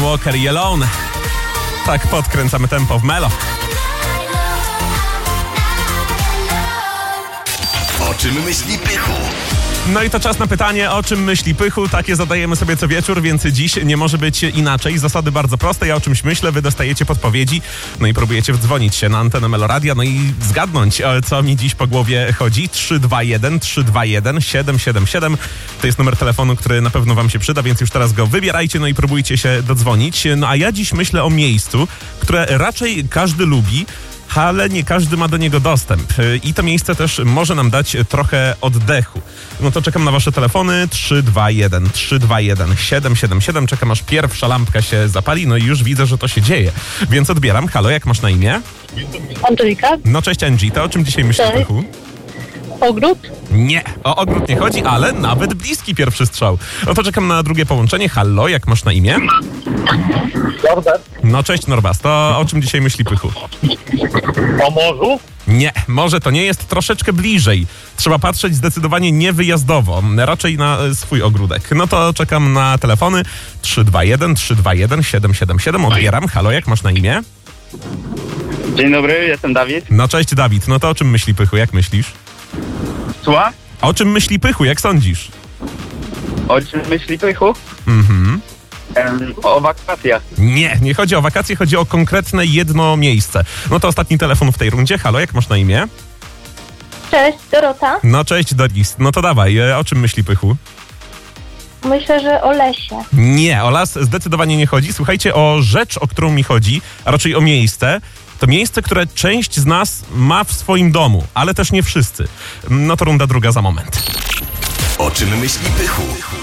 Walker i Alone. Tak podkręcamy tempo w Melo. O czym myśli Pychu? No i to czas na pytanie, o czym myśli Pychu. Takie zadajemy sobie co wieczór, więc dziś nie może być inaczej. Zasady bardzo proste. Ja o czymś myślę, wy dostajecie podpowiedzi. No i próbujecie wdzwonić się na antenę Meloradia, no i zgadnąć, co mi dziś po głowie chodzi. 321 777. To jest numer telefonu, który na pewno wam się przyda, więc już teraz go wybierajcie, no i próbujcie się dodzwonić. No a ja dziś myślę o miejscu, które raczej każdy lubi, ale nie każdy ma do niego dostęp. I to miejsce też może nam dać trochę oddechu. No to czekam na wasze telefony. 321 777. Czekam, aż pierwsza lampka się zapali. No i już widzę, że to się dzieje. Więc odbieram. Halo, jak masz na imię? Angelika? No cześć Angie, to o czym dzisiaj myślisz, Cześć. Pychu? Ogród? Nie, o ogród nie chodzi, ale nawet bliski pierwszy strzał. No to czekam na drugie połączenie. Halo, jak masz na imię? Norbert. No cześć Norbas, to o czym dzisiaj myśli Pychu? O morzu? Nie, może to nie jest, troszeczkę bliżej. Trzeba patrzeć zdecydowanie niewyjazdowo, raczej na swój ogródek. No to czekam na telefony. 321 777. Odbieram. Halo, jak masz na imię? Dzień dobry, jestem Dawid. No cześć Dawid, no to o czym myśli Pychu, jak myślisz? Słucham? O czym myśli Pychu, jak sądzisz? O czym myśli Pychu? O wakacjach. Nie chodzi o wakacje, chodzi o konkretne jedno miejsce. No to ostatni telefon w tej rundzie. Halo, jak masz na imię? Cześć, Dorota. No cześć Doris, no to dawaj, o czym myśli Pychu? Myślę, że o lesie. Nie, o las zdecydowanie nie chodzi. Słuchajcie, o rzecz, o którą mi chodzi, a raczej o miejsce. To miejsce, które część z nas ma w swoim domu, ale też nie wszyscy. No to runda druga za moment. O czym myśli Pychu?